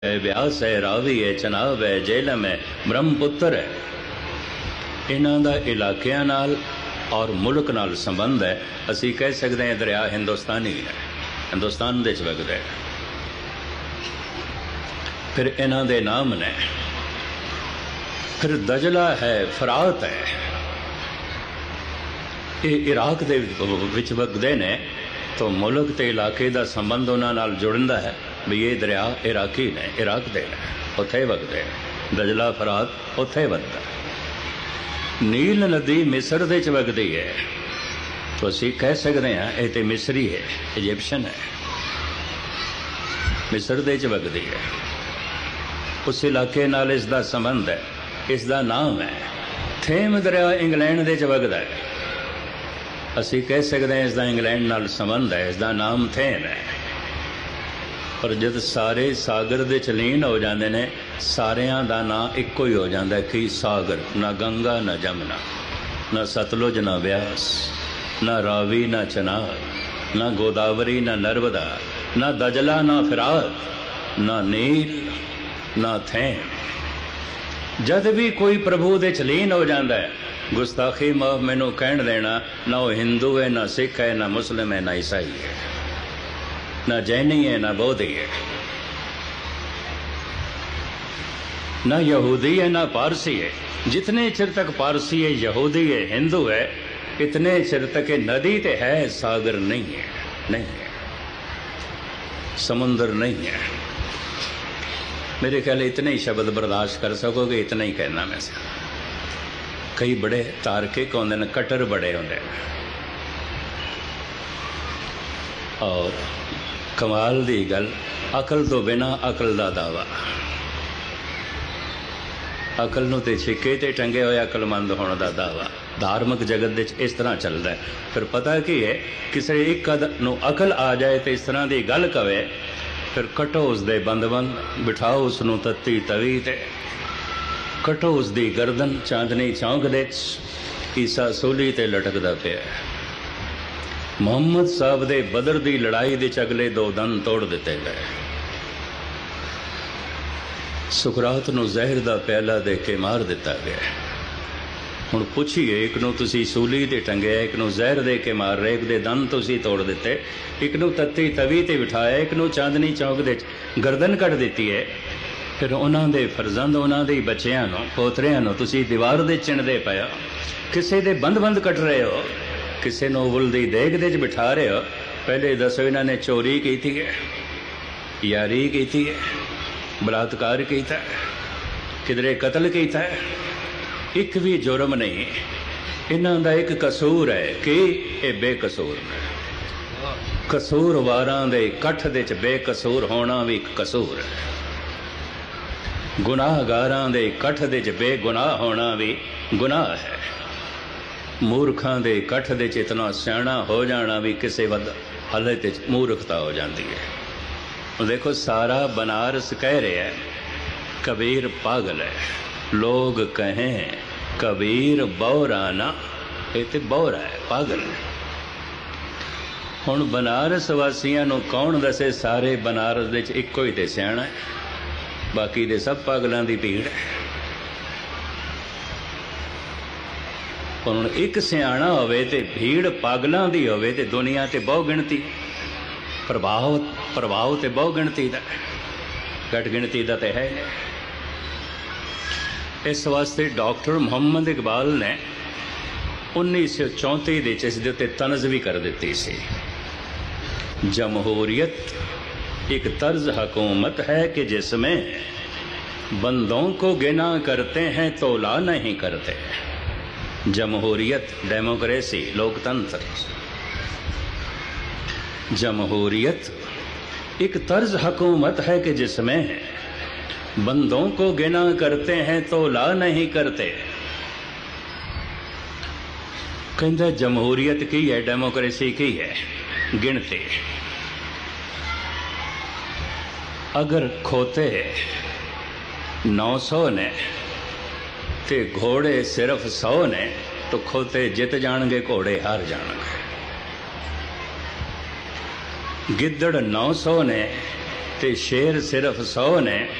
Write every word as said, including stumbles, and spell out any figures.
व्यास है, रावी है, चनाब है, जेलम है, ब्रह्मपुत्र है। इन्हां दा इलाकियां नाल और मुल्क नाल संबंध है। असी कह सकते हैं दरिया हिंदुस्तानी है, हिंदुस्तान दे च वगदा है। फिर इन्हां दे नाम ने, फिर दजला है, फरात है, ये इराक दे विच वगदे ने। तो मुल्क ते इलाके दा संबंध उन्हां नाल जुड़दा है भी ये दरिया इराकी ने, इराक दे ने, उत्थे वगदे। दजला फरात उत्थे वगदा। नील नदी मिस्र दे च वगदी है, तो असी कह सकते हैं ये तो मिस्री है, इजिप्शियन है, मिस्र दे च वगदी है। उस इलाके नाल इसका संबंध है, इसका नाम है। थेम दरिया इंग्लैंड दे च वगदा है, असी कह सकते हैं इसका इंग्लैंड नाल संबंध है, इसका नाम थेम है। पर जब सारे सागर दे चलीन हो जाते हैं, सारियां दा नाम इक्को ही हो जाता है कि सागर। ना गंगा ना जमुना, ना सतलुज ना व्यास, ना रावी ना चनाब, ना गोदावरी ना नर्मदा, ना दजला ना फिरात, ना नील ना थेम। जद भी कोई प्रभु दे चलीन हो जाता है, गुस्ताखी माफ मैनू कहन देना, ना वो हिंदू है, ना सिख है, ना मुस्लिम है, ना ईसाई है, ना जैनी है, ना बौद्धी है, ना यहूदी है, ना पारसी है। जितने चिर तक पारसी है, यहूदी है, हिंदू है, इतने चिर तक नदी तो है, सागर नहीं है, नहीं है, समुंदर नहीं है। मेरे ख्याल इतने ही शब्द बर्दाश्त कर सकोगे, इतना ही कहना मैं से। कई बड़े तार्किक होंदे ने, कट्टर बड़े होंदे ने, और कमाल दी गल, अकल तो बिना अकल दा दावा। अकल नूं ते छिके ते टंगे होए अकलमंद होने का दावा धार्मिक जगत दे इस तरह चलता है। फिर पता की है, किसी एक नूं अकल आ जाए तो इस तरह की गल कवे, फिर कटो उसदे बंद-बंद, बिठाओ उसनूं तत्ती तवी ते, कटो उसदी गर्दन चांदनी चौंक दे। ईसा सूली ते लटकदा पिया। मुहम्मद साहब दे बदर दी लड़ाई दे अगले दो दन तोड़ दिते गए। सुकरात नूं जहर दा प्याला दे के मार दिता गया। हुण पुछिए, एक नूं तुसीं सूली ते टंगिया, एक नूं जहर दे के मार रहे, एक दे दन तुसीं तोड़ दिते, एक नूं तत्ती तवी ते बिठाया, एक नूं चांदनी चौक दे गर्दन कट दिती है। फिर उन्हां दे फरजंद, उन्हां दे बच्चियां नूं, पोतरियां नूं तुसीं दीवार दे चिणदे पिया, किसे दे बंद बंद कट रहे हो, किसी नूं उबलदी देग दे बिठा रहे हो। पहले दसो, इन्हां ने चोरी की है, यारी की है, बलात्कार किया, किधरे कतल किया है, एक भी जुर्म नहीं। इन्हां दा एक कसूर है कि ये बेकसूर है। कसूरवारां दे कठ दे च बेकसूर होना भी एक कसूर है। गुनाहगारां दे कठ दे च बेगुनाह होना भी गुनाह है। मूर्खां दे कठ दे च इतना सियाणा हो जाना भी किसी वद हालत मूर्खता हो जाती है। देखो, सारा बनारस कह रहे हैं कबीर पागल है, लोग कहें कबीर बौराना, ये तो बौरा है, पागल है। हुण बनारस वासियां नूं कौन दसे, सारे बनारस दे च इक्को ही ते सियाणा है, बाकी दे सब पागलों की भीड़ है। हुण एक सियाणा होवे ते भीड़ पागलों की होवे ते दुनिया ते बहु गिणती, प्रभाव प्रभाव तो बहु गिणती का, घट गिणती का तो है। इस वास्ते डॉक्टर मुहम्मद इकबाल ने उन्नीस सौ चौंती इस दे उत्ते तनज़ भी कर दी सी। जमहूरियत एक तर्ज हुकूमत है कि जिसमें बंदों को गिना करते हैं तोला नहीं करते। जमहूरियत, डेमोक्रेसी, लोकतंत्र। जमहूरियत एक तर्ज हुकूमत है कि जिसमें बंदों को गिना करते हैं तो ला नहीं करते। कहता जमहूरियत की है, डेमोक्रेसी की है गिनती। अगर खोते नौ सौ ने ते घोड़े सिर्फ सौ ने, तो खोते जित जाणगे, घोड़े हार जाणगे। गिद्दड़ नौ सौ ने ਤੇ ਸ਼ੇਰ ਸਿਰਫ ਸੌ ਨੇ।